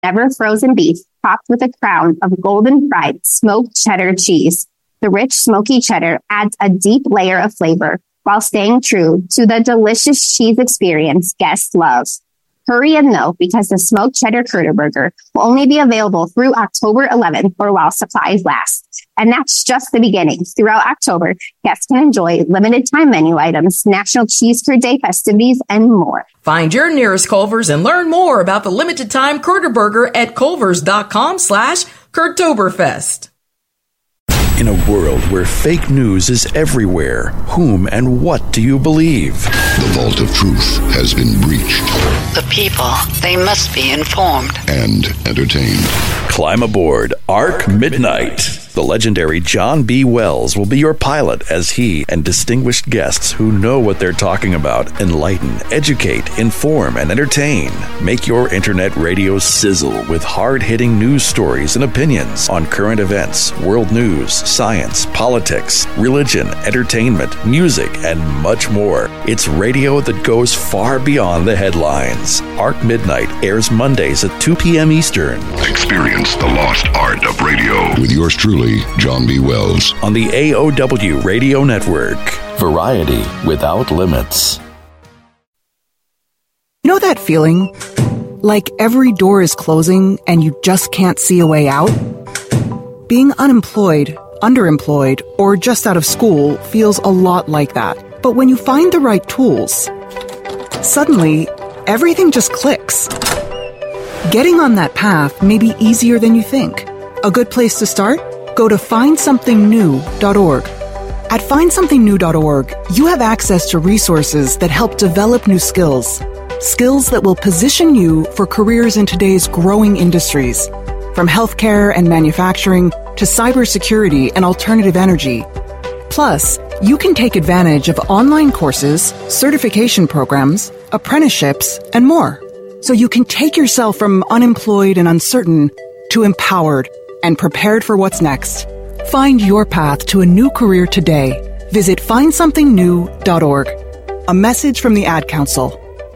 never frozen beef topped with a crown of golden fried smoked cheddar cheese. The rich smoky cheddar adds a deep layer of flavor while staying true to the delicious cheese experience guests love. Hurry and know, because the smoked cheddar Curder Burger will only be available through October 11th or while supplies last. And that's just the beginning. Throughout October, guests can enjoy limited time menu items, National Cheese Curd Day festivities, and more. Find your nearest Culver's and learn more about the limited time Curder Burger at culvers.com/Curtoberfest. In a world where fake news is everywhere, whom and what do you believe? The vault of truth has been breached. The people, they must be informed and entertained. Climb aboard Arc Midnight. The legendary John B. Wells will be your pilot as he and distinguished guests who know what they're talking about enlighten, educate, inform, and entertain. Make your internet radio sizzle with hard-hitting news stories and opinions on current events, world news, science, politics, religion, entertainment, music, and much more. It's radio that goes far beyond the headlines. Arc Midnight airs Mondays at 2 p.m. Eastern. Experience the lost art of radio with yours truly, John B. Wells, on the AOW Radio Network. Variety without limits. You know that feeling? Like every door is closing and you just can't see a way out? Being unemployed, underemployed, or just out of school feels a lot like that. But when you find the right tools, suddenly everything just clicks. Getting on that path may be easier than you think. A good place to start? Go to findsomethingnew.org. At findsomethingnew.org, you have access to resources that help develop new skills. Skills that will position you for careers in today's growing industries, from healthcare and manufacturing to cybersecurity and alternative energy. Plus, you can take advantage of online courses, certification programs, apprenticeships, and more. So you can take yourself from unemployed and uncertain to empowered and prepared for what's next. Find your path to a new career today. Visit findsomethingnew.org. A message from the Ad Council.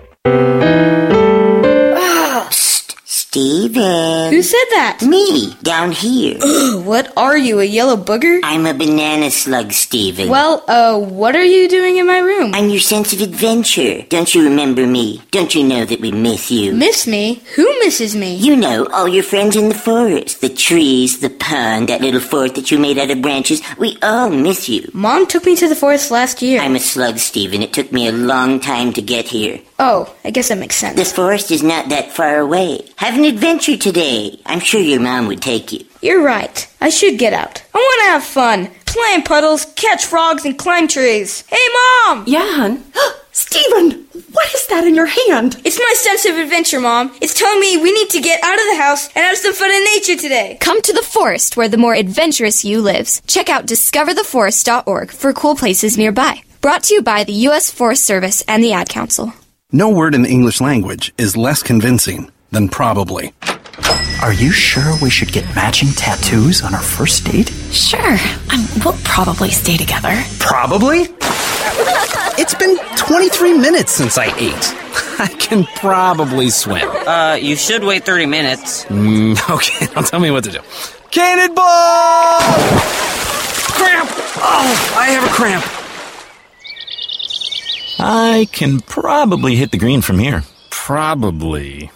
Steven. Who said that? Me, down here. What are you, a yellow booger? I'm a banana slug, Steven. Well, what are you doing in my room? I'm your sense of adventure. Don't you remember me? Don't you know that we miss you? Miss me? Who misses me? You know, all your friends in the forest. The trees, the pond, that little fort that you made out of branches. We all miss you. Mom took me to the forest last year. I'm a slug, Steven. It took me a long time to get here. Oh, I guess that makes sense. This forest is not that far away. Have an adventure today. I'm sure your mom would take you. You're right. I should get out. I want to have fun. Play in puddles, catch frogs, and climb trees. Hey, Mom! Yeah, hon? Steven, what is that in your hand? It's my sense of adventure, Mom. It's telling me we need to get out of the house and have some fun in nature today. Come to the forest where the more adventurous you lives. Check out discovertheforest.org for cool places nearby. Brought to you by the U.S. Forest Service and the Ad Council. No word in the English language is less convincing than probably. Are you sure we should get matching tattoos on our first date? Sure. We'll probably stay together. Probably? It's been 23 minutes since I ate. I can probably swim. You should wait 30 minutes. Okay, now tell me what to do. Cannonball! Cramp! Oh, I have a cramp. I can probably hit the green from here. Probably.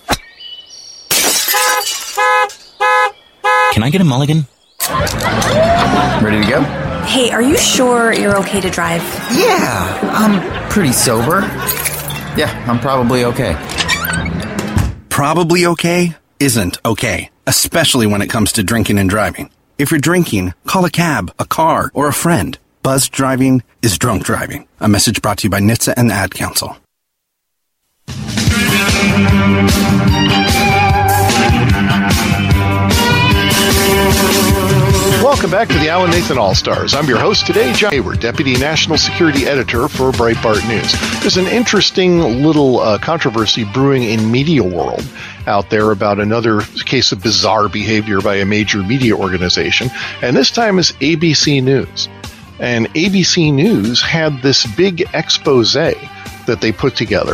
Can I get a mulligan? Ready to go? Hey, are you sure you're okay to drive? Yeah, I'm pretty sober. Yeah, I'm probably okay. Probably okay isn't okay, especially when it comes to drinking and driving. If you're drinking, call a cab, a car, or a friend. Buzzed driving is drunk driving. A message brought to you by NHTSA and the Ad Council. Welcome back to the Alan Nathan All-Stars. I'm your host today, John Hayward, Deputy National Security Editor for Breitbart News. There's an interesting little controversy brewing in media world out there about another case of bizarre behavior by a major media organization, and this time is ABC News. And ABC News had this big expose that they put together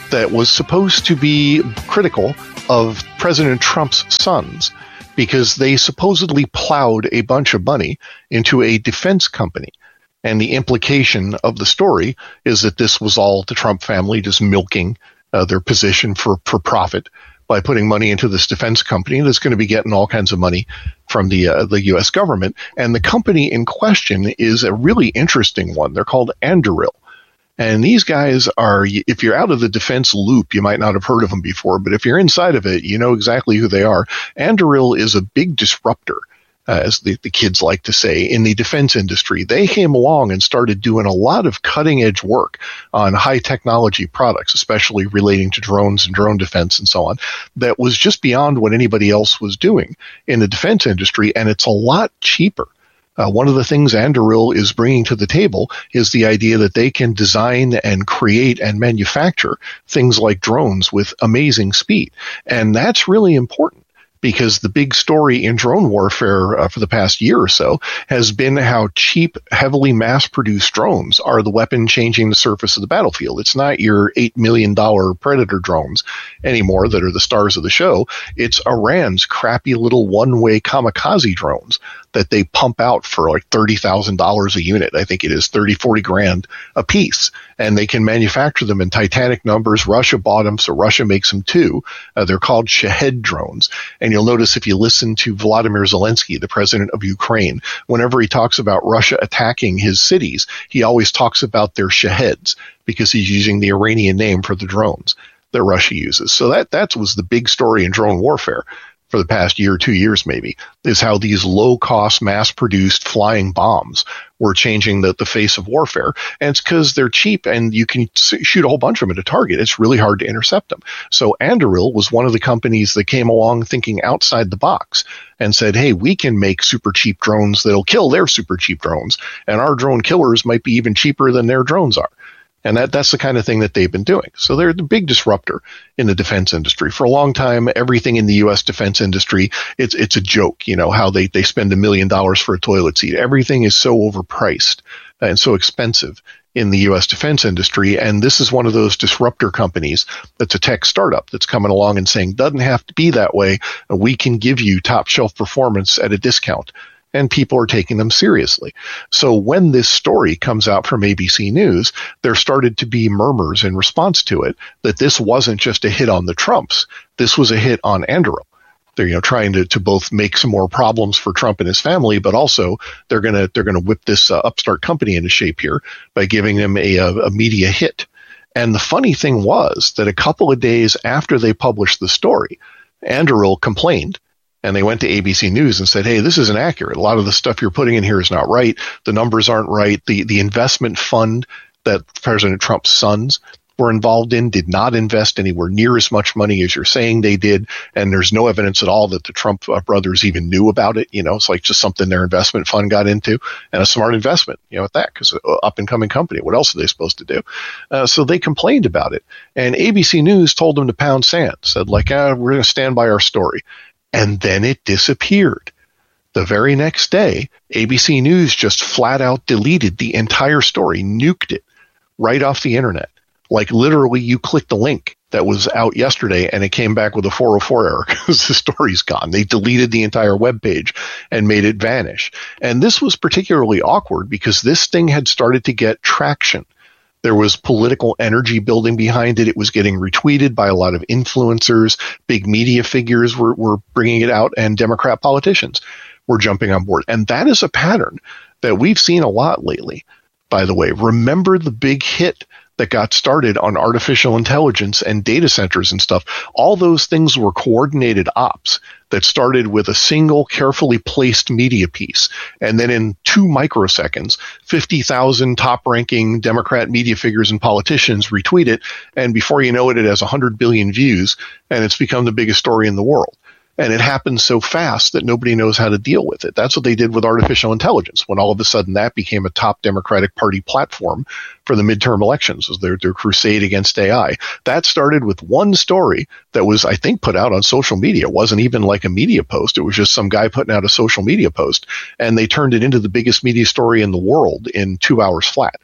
that was supposed to be critical of President Trump's sons because they supposedly plowed a bunch of money into a defense company. And the implication of the story is that this was all the Trump family just milking their position for profit by putting money into this defense company that's going to be getting all kinds of money from the U.S. government. And the company in question is a really interesting one. They're called Anduril. And these guys are, if you're out of the defense loop, you might not have heard of them before, but if you're inside of it, you know exactly who they are. Anduril is a big disruptor, as the kids like to say, in the defense industry. They came along and started doing a lot of cutting-edge work on high-technology products, especially relating to drones and drone defense and so on, that was just beyond what anybody else was doing in the defense industry, and it's a lot cheaper. One of the things Anduril is bringing to the table is the idea that they can design and create and manufacture things like drones with amazing speed. And that's really important, because the big story in drone warfare for the past year or so has been how cheap, heavily mass-produced drones are the weapon changing the surface of the battlefield. It's not your $8 million Predator drones anymore that are the stars of the show. It's Iran's crappy little one-way kamikaze drones that they pump out for like $30,000 a unit. I think it is 30, 40 grand a piece. And they can manufacture them in titanic numbers. Russia bought them, so Russia makes them too. They're called Shahed drones. And you'll notice if you listen to Vladimir Zelensky, the president of Ukraine, whenever he talks about Russia attacking his cities, he always talks about their Shaheds, because he's using the Iranian name for the drones that Russia uses. So that was the big story in drone warfare for the past year, 2 years maybe, is how these low-cost, mass-produced flying bombs were changing the face of warfare. And it's because they're cheap and you can shoot a whole bunch of them at a target. It's really hard to intercept them. So Anduril was one of the companies that came along thinking outside the box and said, hey, we can make super cheap drones that'll kill their super cheap drones, and our drone killers might be even cheaper than their drones are. And that's the kind of thing that they've been doing. So they're the big disruptor in the defense industry. For a long time, everything in the U.S. defense industry, it's a joke, you know, how they spend $1 million for a toilet seat. Everything is so overpriced and so expensive in the U.S. defense industry. And this is one of those disruptor companies that's a tech startup that's coming along and saying, doesn't have to be that way. We can give you top shelf performance at a discount. And people are taking them seriously. So when this story comes out from ABC News, there started to be murmurs in response to it that this wasn't just a hit on the Trumps. This was a hit on Anduril. They're trying to both make some more problems for Trump and his family, but also they're gonna whip this upstart company into shape here by giving them a media hit. And the funny thing was that a couple of days after they published the story, Anduril complained. And they went to ABC News and said, hey, this isn't accurate. A lot of the stuff you're putting in here is not right. The numbers aren't right. The investment fund that President Trump's sons were involved in did not invest anywhere near as much money as you're saying they did. And there's no evidence at all that the Trump brothers even knew about it. You know, it's like just something their investment fund got into, and a smart investment, you know, at that, because up and coming company. What else are they supposed to do? So they complained about it. And ABC News told them to pound sand, said like, we're going to stand by our story. And then it disappeared. The very next day, ABC News just flat out deleted the entire story, nuked it right off the internet. Like literally you clicked the link that was out yesterday and it came back with a 404 error because the story's gone. They deleted the entire web page and made it vanish. And this was particularly awkward because this thing had started to get traction. There was political energy building behind it. It was getting retweeted by a lot of influencers. Big media figures were bringing it out, and Democrat politicians were jumping on board. And that is a pattern that we've seen a lot lately, by the way. Remember the big hit that got started on artificial intelligence and data centers and stuff. All those things were coordinated ops that started with a single carefully placed media piece. And then in 2 microseconds, 50,000 top-ranking Democrat media figures and politicians retweet it. And before you know it, it has 100 billion views, and it's become the biggest story in the world. And it happens so fast that nobody knows how to deal with it. That's what they did with artificial intelligence, when all of a sudden that became a top Democratic Party platform for the midterm elections, was their crusade against AI. That started with one story that was, I think, put out on social media. It wasn't even like a media post. It was just some guy putting out a social media post, and they turned it into the biggest media story in the world in 2 hours flat.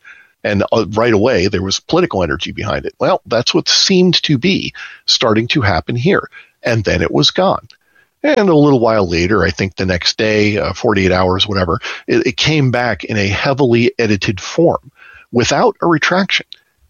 And right away, there was political energy behind it. Well, that's what seemed to be starting to happen here. And then it was gone. And a little while later, I think the next day, 48 hours, whatever, it came back in a heavily edited form without a retraction.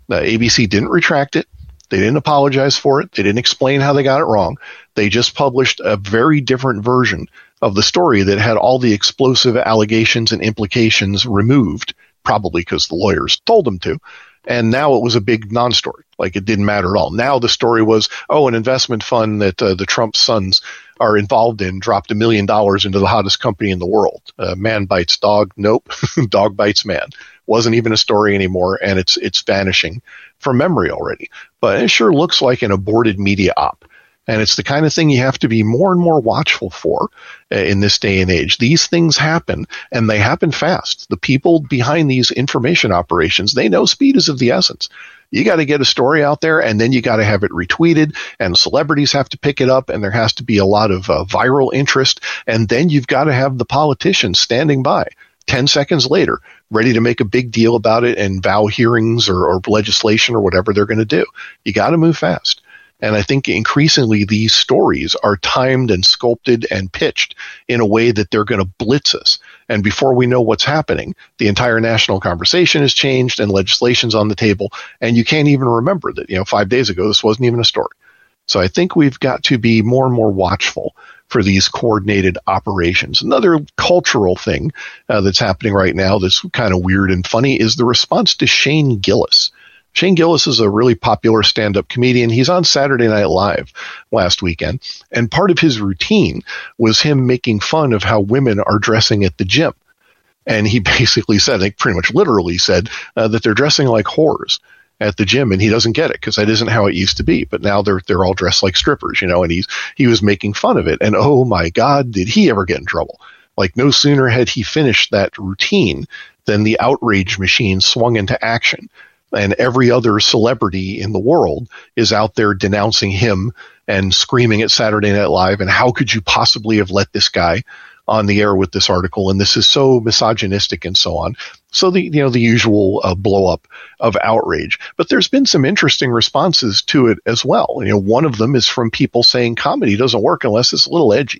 ABC didn't retract it. They didn't apologize for it. They didn't explain how they got it wrong. They just published a very different version of the story that had all the explosive allegations and implications removed, probably because the lawyers told them to. And now it was a big non-story. Like, it didn't matter at all. Now the story was, an investment fund that the Trump sons are involved in dropped $1 million into the hottest company in the world. Man bites dog. Nope. Dog bites man. Wasn't even a story anymore, and it's vanishing from memory already. But it sure looks like an aborted media op. And it's the kind of thing you have to be more and more watchful for in this day and age. These things happen, and they happen fast. The people behind these information operations, they know speed is of the essence. You got to get a story out there, and then you got to have it retweeted, and celebrities have to pick it up, and there has to be a lot of viral interest, and then you've got to have the politicians standing by 10 seconds later, ready to make a big deal about it and vow hearings or legislation or whatever they're going to do. You got to move fast. And I think increasingly these stories are timed and sculpted and pitched in a way that they're going to blitz us. And before we know what's happening, the entire national conversation has changed and legislation's on the table. And you can't even remember that, 5 days ago, this wasn't even a story. So I think we've got to be more and more watchful for these coordinated operations. Another cultural thing that's happening right now that's kind of weird and funny is the response to Shane Gillis. Shane Gillis is a really popular stand-up comedian. He's on Saturday Night Live last weekend, and part of his routine was him making fun of how women are dressing at the gym. And he basically said, I think pretty much literally said, that they're dressing like whores at the gym, and he doesn't get it because that isn't how it used to be. But now they're all dressed like strippers, and he was making fun of it. And oh my God, did he ever get in trouble? Like, no sooner had he finished that routine than the outrage machine swung into action. And every other celebrity in the world is out there denouncing him and screaming at Saturday Night Live. And how could you possibly have let this guy on the air with this article? And this is so misogynistic and so on. So the usual blow up of outrage. But there's been some interesting responses to it as well. One of them is from people saying comedy doesn't work unless it's a little edgy.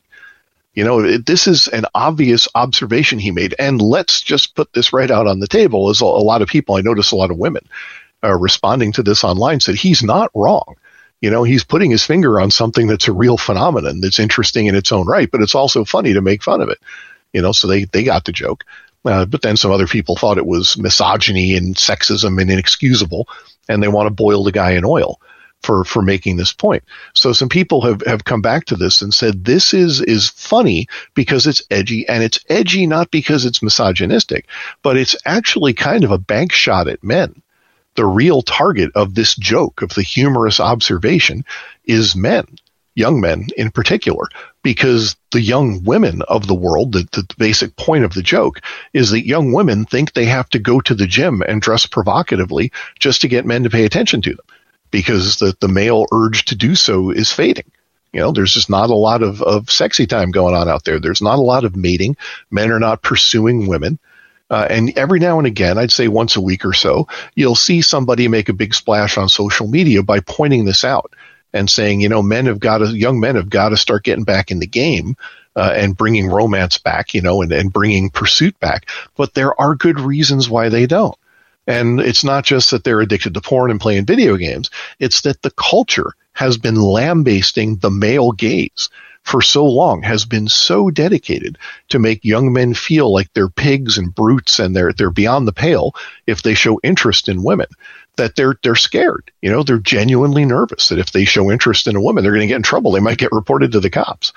This is an obvious observation he made. And let's just put this right out on the table. As a lot of people, I notice a lot of women responding to this online, said he's not wrong. He's putting his finger on something that's a real phenomenon that's interesting in its own right, but it's also funny to make fun of it. So they got the joke. But then some other people thought it was misogyny and sexism and inexcusable, and they want to boil the guy in oil for making this point. So some people have come back to this and said this is funny because it's edgy, and it's edgy not because it's misogynistic, but it's actually kind of a bank shot at men. The real target of this joke, of the humorous observation, is men, young men in particular, because the young women of the world, the basic point of the joke is that young women think they have to go to the gym and dress provocatively just to get men to pay attention to them, because the male urge to do so is fading. There's just not a lot of sexy time going on out there. There's not a lot of mating. Men are not pursuing women. And every now and again, I'd say once a week or so, you'll see somebody make a big splash on social media by pointing this out and saying, young men have got to start getting back in the game and bringing romance back, and bringing pursuit back. But there are good reasons why they don't. And it's not just that they're addicted to porn and playing video games. It's that the culture has been lambasting the male gaze for so long, has been so dedicated to make young men feel like they're pigs and brutes and they're beyond the pale if they show interest in women, that they're scared. They're genuinely nervous that if they show interest in a woman, they're going to get in trouble. They might get reported to the cops.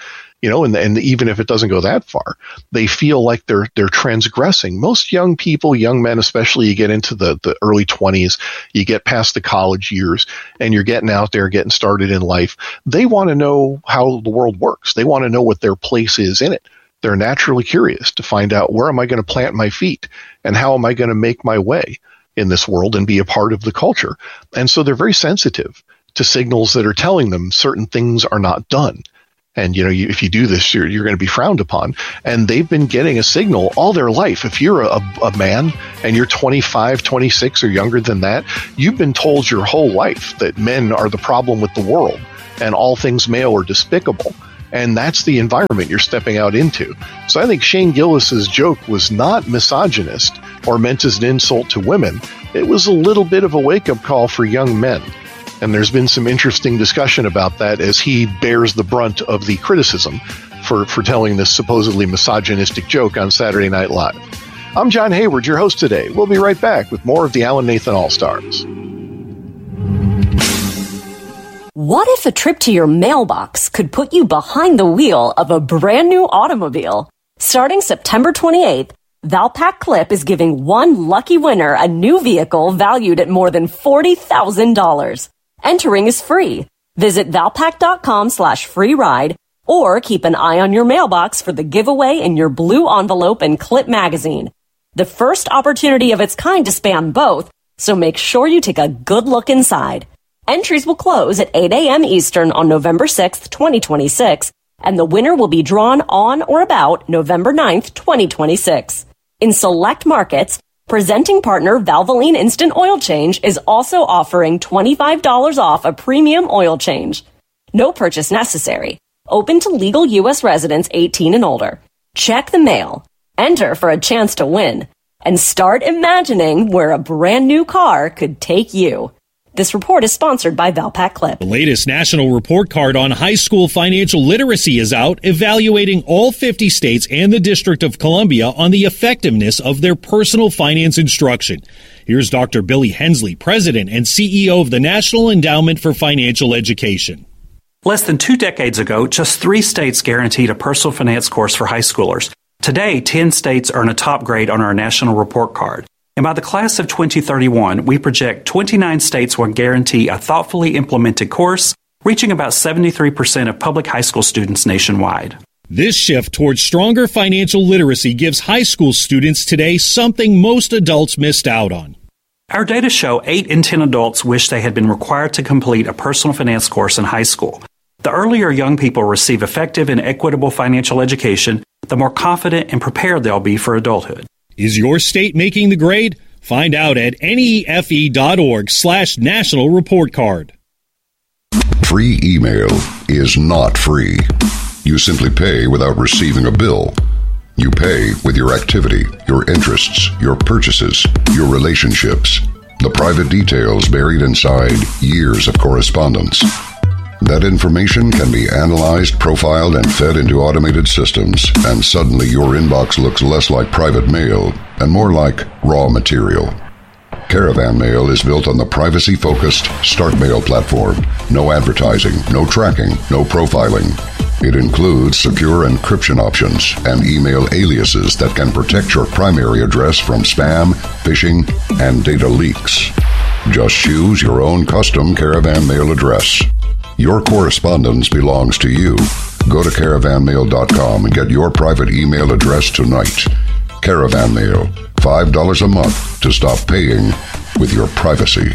And even if it doesn't go that far, they feel like they're transgressing. Most young people, young men especially, you get into the early 20s, you get past the college years, and you're getting out there, getting started in life. They want to know how the world works. They want to know what their place is in it. They're naturally curious to find out, where am I going to plant my feet, and how am I going to make my way in this world and be a part of the culture. And so they're very sensitive to signals that are telling them certain things are not done. And, if you do this, you're going to be frowned upon. And they've been getting a signal all their life. If you're a man and you're 25, 26 or younger than that, you've been told your whole life that men are the problem with the world and all things male are despicable. And that's the environment you're stepping out into. So I think Shane Gillis's joke was not misogynist or meant as an insult to women. It was a little bit of a wake-up call for young men. And there's been some interesting discussion about that as he bears the brunt of the criticism for telling this supposedly misogynistic joke on Saturday Night Live. I'm John Hayward, your host today. We'll be right back with more of the Alan Nathan All-Stars. What if a trip to your mailbox could put you behind the wheel of a brand new automobile? Starting September 28th, Valpak Clip is giving one lucky winner a new vehicle valued at more than $40,000. Entering is free. Visit valpak.com/free ride or keep an eye on your mailbox for the giveaway in your blue envelope and Clip magazine. The first opportunity of its kind to span both, so make sure you take a good look inside. Entries will close at 8 a.m. Eastern on November 6th, 2026, and the winner will be drawn on or about November 9th, 2026. In select markets, presenting partner Valvoline Instant Oil Change is also offering $25 off a premium oil change. No purchase necessary. Open to legal U.S. residents 18 and older. Check the mail. Enter for a chance to win. And start imagining where a brand new car could take you. This report is sponsored by Valpak Clip. The latest national report card on high school financial literacy is out, evaluating all 50 states and the District of Columbia on the effectiveness of their personal finance instruction. Here's Dr. Billy Hensley, President and CEO of the National Endowment for Financial Education. Less than 2 decades ago, just 3 states guaranteed a personal finance course for high schoolers. Today, 10 states earn a top grade on our national report card. And by the class of 2031, we project 29 states will guarantee a thoughtfully implemented course, reaching about 73% of public high school students nationwide. This shift towards stronger financial literacy gives high school students today something most adults missed out on. Our data show 8 in 10 adults wish they had been required to complete a personal finance course in high school. The earlier young people receive effective and equitable financial education, the more confident and prepared they'll be for adulthood. Is your state making the grade? Find out at nefe.org/national report card. Free email is not free. You simply pay without receiving a bill. You pay with your activity, your interests, your purchases, your relationships, the private details buried inside years of correspondence. That information can be analyzed, profiled, and fed into automated systems, and suddenly your inbox looks less like private mail and more like raw material. Caravan Mail is built on the privacy-focused StartMail platform. No advertising, no tracking, no profiling. It includes secure encryption options and email aliases that can protect your primary address from spam, phishing, and data leaks. Just choose your own custom Caravan Mail address. Your correspondence belongs to you. Go to caravanmail.com and get your private email address tonight. Caravan Mail, $5 a month to stop paying with your privacy.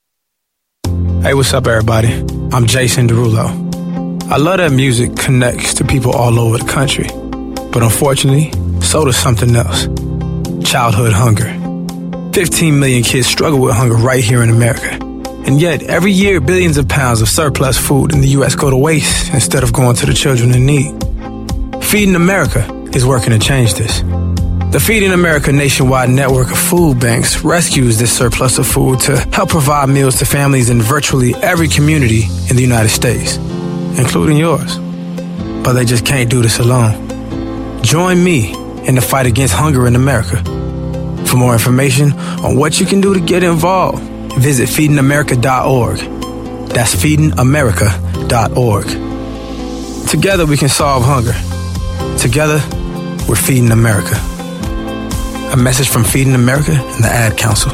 Hey, what's up, everybody? I'm Jason Derulo. I love that music connects to people all over the country. But unfortunately, so does something else. Childhood hunger. 15 million kids struggle with hunger right here in America. And yet, every year, billions of pounds of surplus food in the U.S. go to waste instead of going to the children in need. Feeding America is working to change this. The Feeding America nationwide network of food banks rescues this surplus of food to help provide meals to families in virtually every community in the United States, including yours. But they just can't do this alone. Join me in the fight against hunger in America. For more information on what you can do to get involved, visit feedingamerica.org. That's feedingamerica.org. Together we can solve hunger. Together, we're Feeding America. A message from Feeding America and the Ad Council.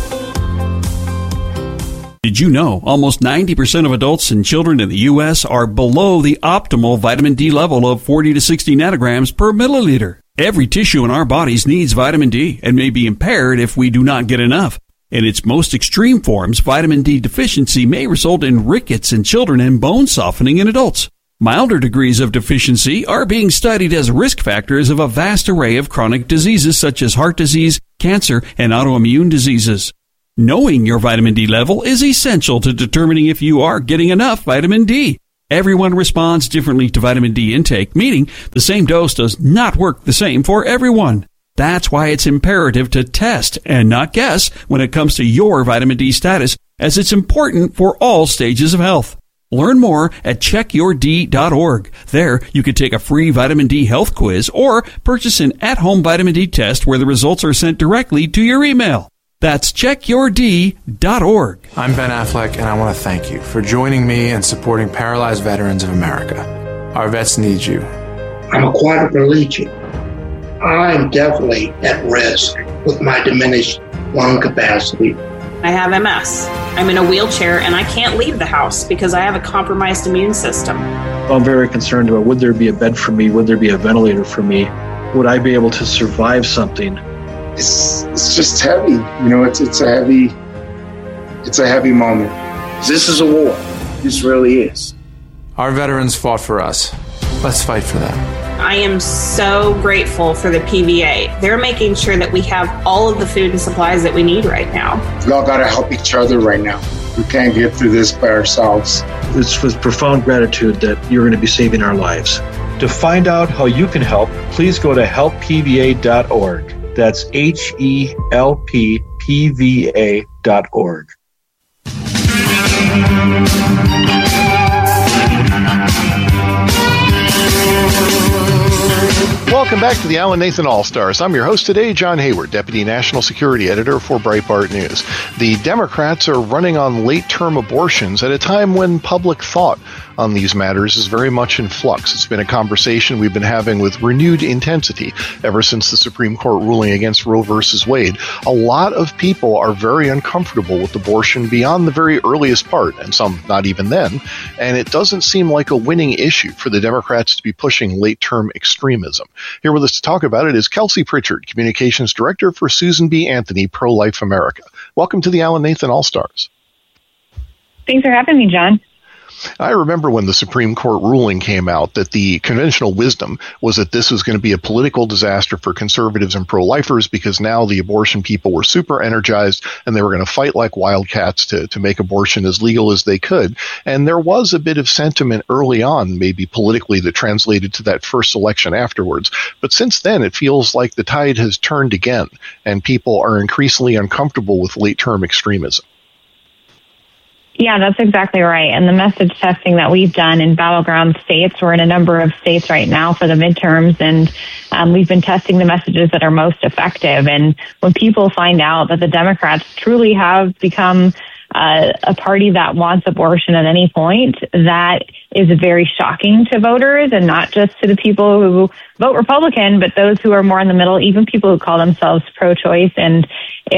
Did you know almost 90% of adults and children in the U.S. are below the optimal vitamin D level of 40 to 60 nanograms per milliliter? Every tissue in our bodies needs vitamin D and may be impaired if we do not get enough. In its most extreme forms, vitamin D deficiency may result in rickets in children and bone softening in adults. Milder degrees of deficiency are being studied as risk factors of a vast array of chronic diseases such as heart disease, cancer, and autoimmune diseases. Knowing your vitamin D level is essential to determining if you are getting enough vitamin D. Everyone responds differently to vitamin D intake, meaning the same dose does not work the same for everyone. That's why it's imperative to test and not guess when it comes to your vitamin D status, as it's important for all stages of health. Learn more at checkyourd.org. There, you can take a free vitamin D health quiz or purchase an at-home vitamin D test where the results are sent directly to your email. That's checkyourd.org. I'm Ben Affleck, and I want to thank you for joining me and supporting Paralyzed Veterans of America. Our vets need you. I'm a quadriplegic. I'm definitely at risk with my diminished lung capacity. I have MS. I'm in a wheelchair and I can't leave the house because I have a compromised immune system. I'm very concerned about, would there be a bed for me? Would there be a ventilator for me? Would I be able to survive something? It's just heavy. You know, it's a heavy moment. This is a war. This really is. Our veterans fought for us. Let's fight for them. I am so grateful for the PVA. They're making sure that we have all of the food and supplies that we need right now. We all got to help each other right now. We can't get through this by ourselves. It's with profound gratitude that you're going to be saving our lives. To find out how you can help, please go to helppva.org. That's HELPPVA.org. Welcome back to the Alan Nathan All-Stars. I'm your host today, John Hayward, Deputy National Security Editor for Breitbart News. The Democrats are running on late-term abortions at a time when public thought on these matters is very much in flux. It's been a conversation we've been having with renewed intensity ever since the Supreme Court ruling against Roe versus Wade. A lot of people are very uncomfortable with abortion beyond the very earliest part, and some not even then, and it doesn't seem like a winning issue for the Democrats to be pushing late-term extremism. Here with us to talk about it is Kelsey Pritchard, Communications Director for Susan B. Anthony, Pro-Life America. Welcome to the Alan Nathan All-Stars. Thanks for having me, John. I remember when the Supreme Court ruling came out that the conventional wisdom was that this was going to be a political disaster for conservatives and pro-lifers because now the abortion people were super energized and they were going to fight like wildcats to make abortion as legal as they could. And there was a bit of sentiment early on, maybe politically, that translated to that first election afterwards. But since then, it feels like the tide has turned again and people are increasingly uncomfortable with late-term extremism. Yeah, that's exactly right. And the message testing that we've done in battleground states, we're in a number of states right now for the midterms, and we've been testing the messages that are most effective. And when people find out that the Democrats truly have become a party that wants abortion at any point, that is very shocking to voters, and not just to the people who vote Republican, but those who are more in the middle, even people who call themselves pro-choice. And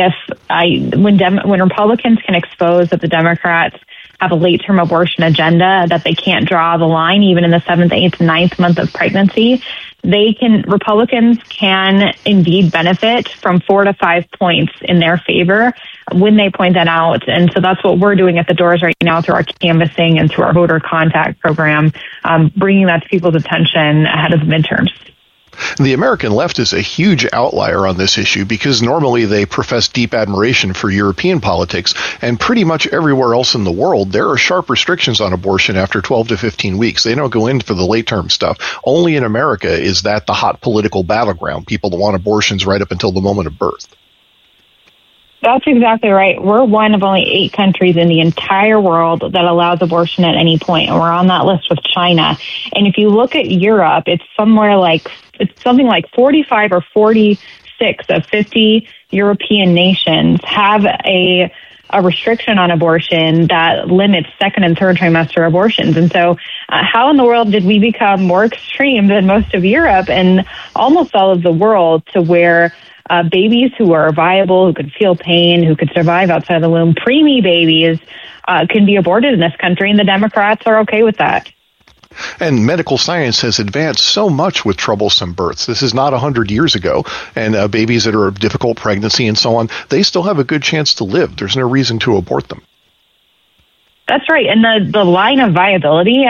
when Republicans can expose that the Democrats have a late-term abortion agenda, that they can't draw the line even in the 7th, 8th, 9th month of pregnancy, Republicans can indeed benefit from 4 to 5 points in their favor when they point that out. And so that's what we're doing at the doors right now through our canvassing and through our voter contact program, bringing that to people's attention ahead of the midterms. The American left is a huge outlier on this issue because normally they profess deep admiration for European politics, and pretty much everywhere else in the world, there are sharp restrictions on abortion after 12 to 15 weeks. They don't go in for the late-term stuff. Only in America is that the hot political battleground, people that want abortions right up until the moment of birth. That's exactly right. We're one of only 8 countries in the entire world that allows abortion at any point, and we're on that list with China. And if you look at Europe, it's something like 45 or 46 of 50 European nations have a restriction on abortion that limits 2nd and 3rd trimester abortions. And so how in the world did we become more extreme than most of Europe and almost all of the world to where babies who are viable, who can feel pain, who could survive outside of the womb, preemie babies, can be aborted in this country, and the Democrats are okay with that. And medical science has advanced so much with troublesome births. This is not 100 years ago. And babies that are of difficult pregnancy and so on, they still have a good chance to live. There's no reason to abort them. That's right. And the line of viability has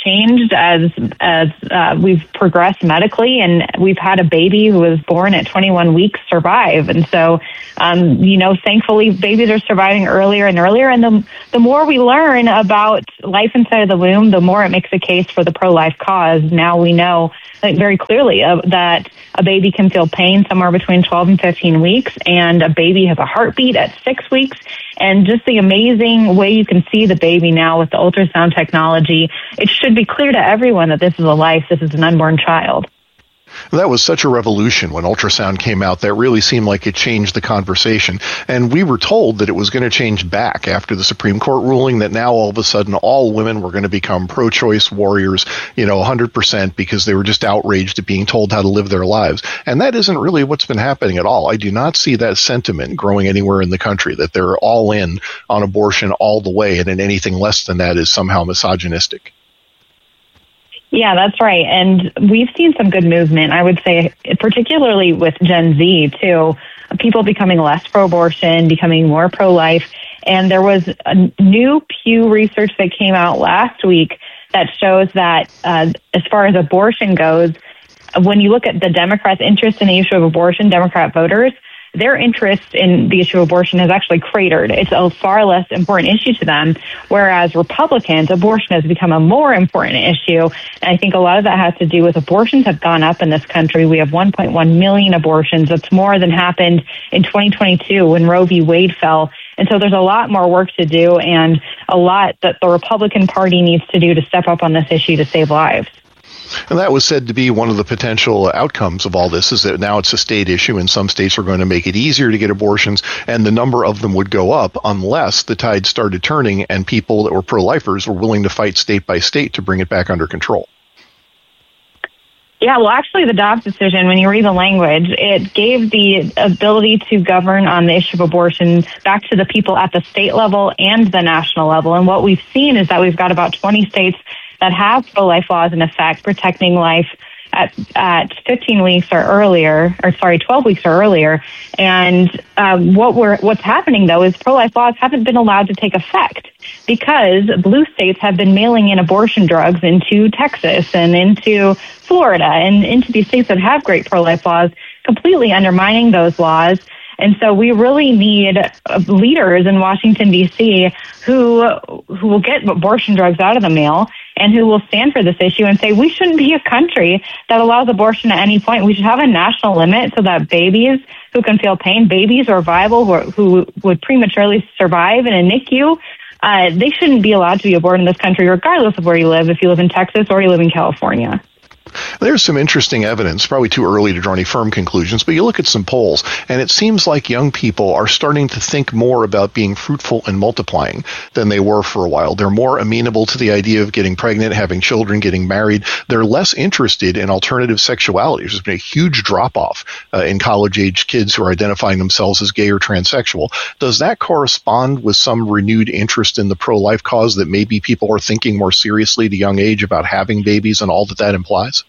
changed as we've progressed medically, and we've had a baby who was born at 21 weeks survive. And so, thankfully, babies are surviving earlier and earlier. And the more we learn about life inside of the womb, the more it makes a case for the pro-life cause. Now we know very clearly that a baby can feel pain somewhere between 12 and 15 weeks, and a baby has a heartbeat at 6 weeks. And just the amazing way you can see the baby now with the ultrasound technology, it should be clear to everyone that this is a life, this is an unborn child. That was such a revolution when ultrasound came out. That really seemed like it changed the conversation. And we were told that it was going to change back after the Supreme Court ruling, that now all of a sudden all women were going to become pro-choice warriors, 100%, because they were just outraged at being told how to live their lives. And that isn't really what's been happening at all. I do not see that sentiment growing anywhere in the country, that they're all in on abortion all the way, and then anything less than that is somehow misogynistic. Yeah, that's right. And we've seen some good movement, I would say, particularly with Gen Z, too. People becoming less pro-abortion, becoming more pro-life. And there was a new Pew research that came out last week that shows that as far as abortion goes, when you look at the Democrats' interest in the issue of abortion, Democrat voters, their interest in the issue of abortion has actually cratered. It's a far less important issue to them, whereas Republicans, abortion has become a more important issue. And I think a lot of that has to do with abortions have gone up in this country. We have 1.1 million abortions. That's more than happened in 2022 when Roe v. Wade fell. And so there's a lot more work to do, and a lot that the Republican Party needs to do to step up on this issue to save lives. And that was said to be one of the potential outcomes of all this, is that now it's a state issue, and some states are going to make it easier to get abortions, and the number of them would go up unless the tide started turning and people that were pro-lifers were willing to fight state by state to bring it back under control. Yeah, well, actually, the Dobbs decision, when you read the language, it gave the ability to govern on the issue of abortion back to the people at the state level and the national level. And what we've seen is that we've got about 20 states that have pro-life laws in effect protecting life at 15 weeks or earlier, 12 weeks or earlier. And what's happening, though, is pro-life laws haven't been allowed to take effect because blue states have been mailing in abortion drugs into Texas and into Florida and into these states that have great pro-life laws, completely undermining those laws. And so we really need leaders in Washington, D.C. who will get abortion drugs out of the mail and who will stand for this issue and say we shouldn't be a country that allows abortion at any point. We should have a national limit so that babies who can feel pain, babies who are viable, who would prematurely survive in a NICU, they shouldn't be allowed to be aborted in this country regardless of where you live, if you live in Texas or you live in California. There's some interesting evidence, probably too early to draw any firm conclusions, but you look at some polls, and it seems like young people are starting to think more about being fruitful and multiplying than they were for a while. They're more amenable to the idea of getting pregnant, having children, getting married. They're less interested in alternative sexuality. There's been a huge drop-off in college-age kids who are identifying themselves as gay or transsexual. Does that correspond with some renewed interest in the pro-life cause, that maybe people are thinking more seriously at a young age about having babies and all that implies?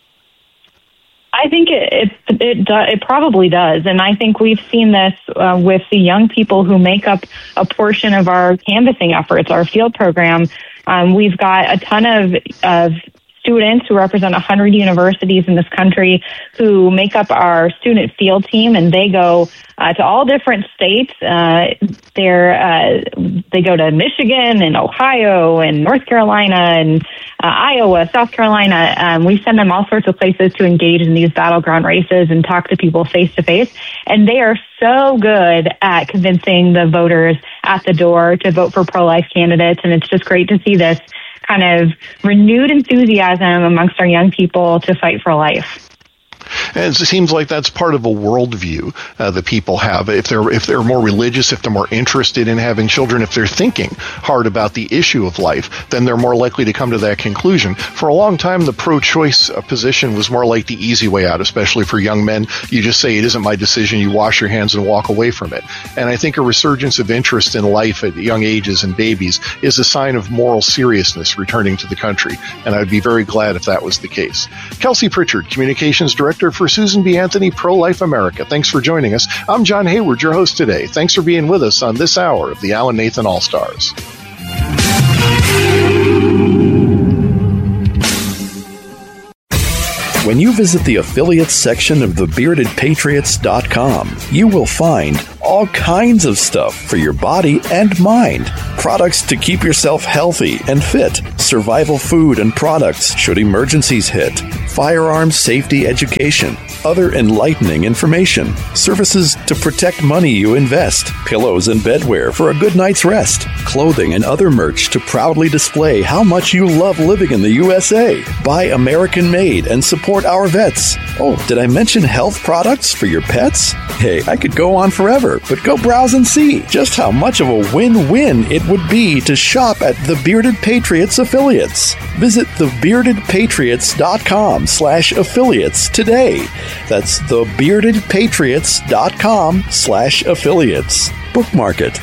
I think it probably does. And I think we've seen this with the young people who make up a portion of our canvassing efforts, our field program. We've got a ton of students who represent 100 universities in this country who make up our student field team, and they go to all different states. They go to Michigan and Ohio and North Carolina and Iowa, South Carolina. We send them all sorts of places to engage in these battleground races and talk to people face to face. And they are so good at convincing the voters at the door to vote for pro-life candidates. And it's just great to see this kind of renewed enthusiasm amongst our young people to fight for life. And it seems like that's part of a worldview that people have. If they're more religious, if they're more interested in having children, if they're thinking hard about the issue of life, then they're more likely to come to that conclusion. For a long time, the pro-choice position was more like the easy way out, especially for young men. You just say, it isn't my decision, you wash your hands and walk away from it. And I think a resurgence of interest in life at young ages and babies is a sign of moral seriousness returning to the country. And I'd be very glad if that was the case. Kelsey Pritchard, Communications Director for Susan B. Anthony Pro-Life America. Thanks for joining us. I'm John Hayward, your host today. Thanks for being with us on this hour of the Alan Nathan All-Stars. When you visit the affiliates section of thebeardedpatriots.com, you will find all kinds of stuff for your body and mind. Products to keep yourself healthy and fit, survival food and products should emergencies hit, firearms safety education, other enlightening information, services to protect money you invest, pillows and bedwear for a good night's rest, clothing and other merch to proudly display how much you love living in the USA. Buy American made and support our vets. Oh, did I mention health products for your pets? Hey, I could go on forever, but go browse and see just how much of a win-win it would be to shop at the Bearded Patriots affiliates. Visit thebeardedpatriots.com/affiliates today. That's thebeardedpatriots.com/affiliates. Bookmark it.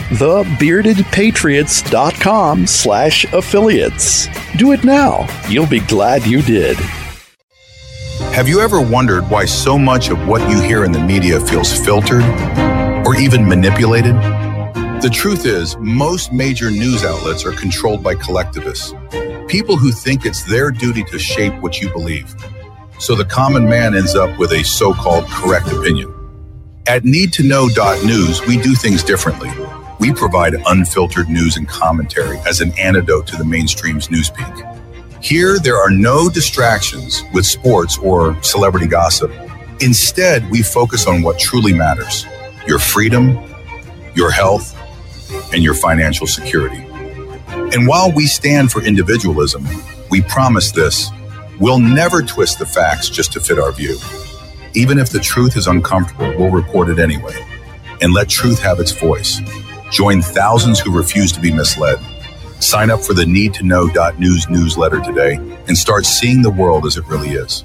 thebeardedpatriots.com/affiliates. Do it now. You'll be glad you did. Have you ever wondered why so much of what you hear in the media feels filtered or even manipulated? The truth is, most major news outlets are controlled by collectivists, people who think it's their duty to shape what you believe. So the common man ends up with a so-called correct opinion. At NeedToKnow.News, we do things differently. We provide unfiltered news and commentary as an antidote to the mainstream's newspeak. Here, there are no distractions with sports or celebrity gossip. Instead, we focus on what truly matters: your freedom, your health, and your financial security. And while we stand for individualism, we promise this: we'll never twist the facts just to fit our view. Even if the truth is uncomfortable, we'll report it anyway and let truth have its voice. Join thousands who refuse to be misled. Sign up for the NeedToKnow.News newsletter today and start seeing the world as it really is.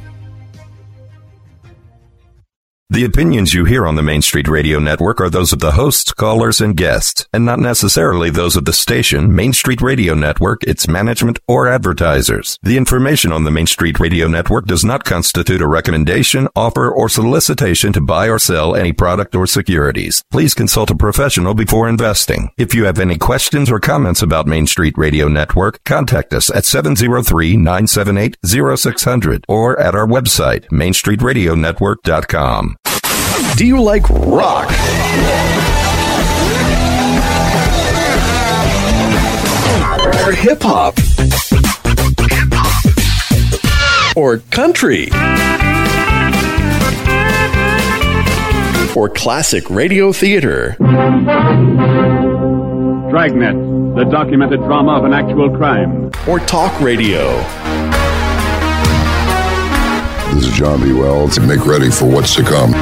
The opinions you hear on the Main Street Radio Network are those of the hosts, callers, and guests, and not necessarily those of the station, Main Street Radio Network, its management, or advertisers. The information on the Main Street Radio Network does not constitute a recommendation, offer, or solicitation to buy or sell any product or securities. Please consult a professional before investing. If you have any questions or comments about Main Street Radio Network, contact us at 703-978-0600 or at our website, mainstreetradionetwork.com. Do you like rock? Or hip-hop? Or country? Or classic radio theater? Dragnet, the documented drama of an actual crime. Or talk radio? This is John B. Wells. Make ready for what's to come.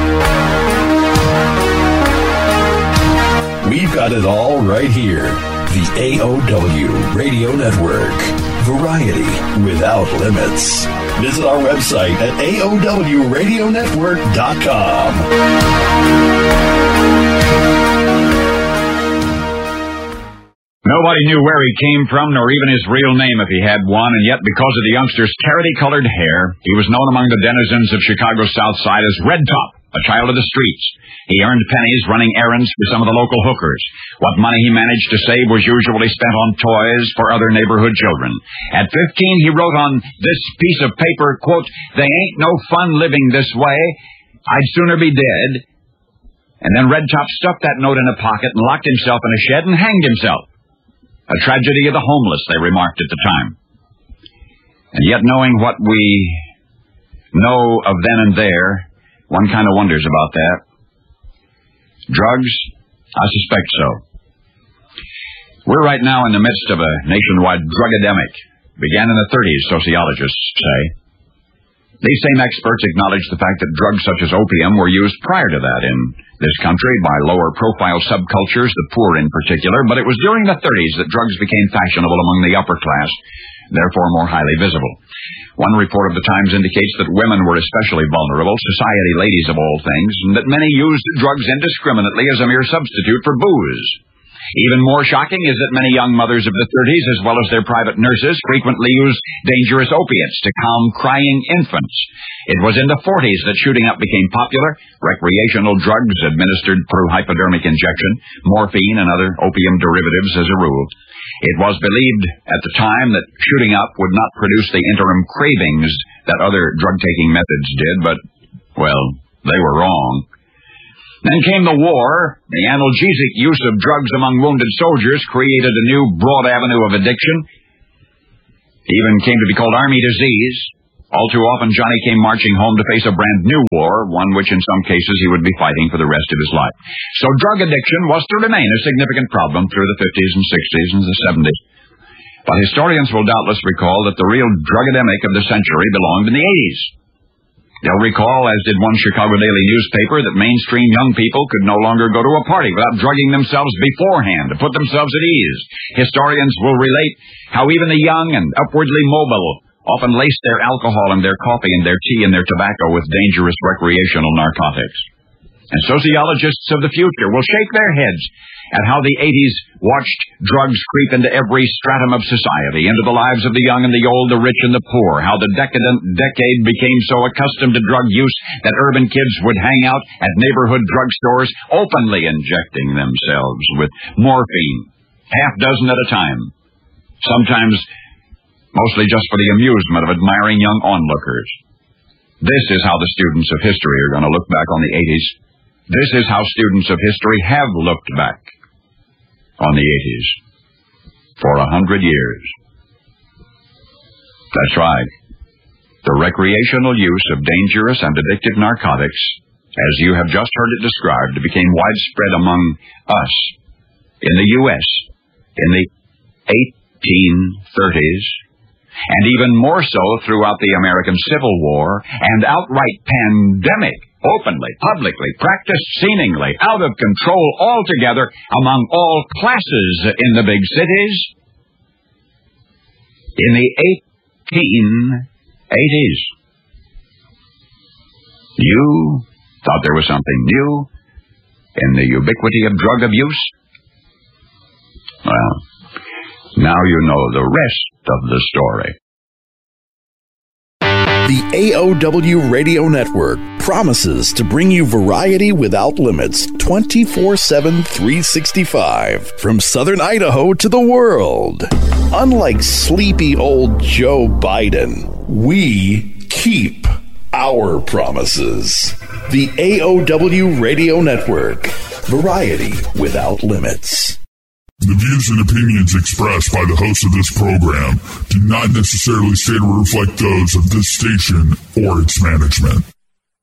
We've got it all right here. The AOW Radio Network. Variety without limits. Visit our website at AOWradionetwork.com. Nobody knew where he came from, nor even his real name if he had one, and yet because of the youngster's carroty-colored hair, he was known among the denizens of Chicago's South Side as Red Top, a child of the streets. He earned pennies running errands for some of the local hookers. What money he managed to save was usually spent on toys for other neighborhood children. At 15, he wrote on this piece of paper, quote, "They ain't no fun living this way. I'd sooner be dead." And then Red Top stuffed that note in a pocket and locked himself in a shed and hanged himself. A tragedy of the homeless, they remarked at the time. And yet, knowing what we know of then and there, one kind of wonders about that. Drugs? I suspect so. We're right now in the midst of a nationwide drug epidemic. Began in the 30s, sociologists say. These same experts acknowledge the fact that drugs such as opium were used prior to that in this country by lower-profile subcultures, the poor in particular, but it was during the 30s that drugs became fashionable among the upper class, therefore more highly visible. One report of the Times indicates that women were especially vulnerable, society ladies of all things, and that many used drugs indiscriminately as a mere substitute for booze. Even more shocking is that many young mothers of the 30s, as well as their private nurses, frequently use dangerous opiates to calm crying infants. It was in the 40s that shooting up became popular. Recreational drugs administered through hypodermic injection, morphine, and other opium derivatives as a rule. It was believed at the time that shooting up would not produce the interim cravings that other drug-taking methods did, but, well, they were wrong. Then came the war. The analgesic use of drugs among wounded soldiers created a new broad avenue of addiction. It even came to be called army disease. All too often, Johnny came marching home to face a brand new war, one which in some cases he would be fighting for the rest of his life. So drug addiction was to remain a significant problem through the 50s and 60s and the 70s. But historians will doubtless recall that the real drug-epidemic of the century belonged in the 80s. They'll recall, as did one Chicago daily newspaper, that mainstream young people could no longer go to a party without drugging themselves beforehand to put themselves at ease. Historians will relate how even the young and upwardly mobile often laced their alcohol and their coffee and their tea and their tobacco with dangerous recreational narcotics. And sociologists of the future will shake their heads at how the 80s watched drugs creep into every stratum of society, into the lives of the young and the old, the rich and the poor, how the decadent decade became so accustomed to drug use that urban kids would hang out at neighborhood drugstores, openly injecting themselves with morphine, half dozen at a time, sometimes mostly just for the amusement of admiring young onlookers. This is how the students of history are going to look back on the 80s. This is how students of history have looked back on the 80s for 100 years. That's right. The recreational use of dangerous and addictive narcotics, as you have just heard it described, became widespread among us in the U.S. in the 1830s, and even more so throughout the American Civil War, and outright pandemic, openly, publicly, practiced seemingly, out of control altogether among all classes in the big cities in the 1880s. You thought there was something new in the ubiquity of drug abuse? Well, now you know the rest of the story. The AOW Radio Network promises to bring you variety without limits 24/7, 365 from Southern Idaho to the world. Unlike sleepy old Joe Biden, we keep our promises. The AOW Radio Network. Variety without limits. The views and opinions expressed by the host of this program do not necessarily state or reflect those of this station or its management.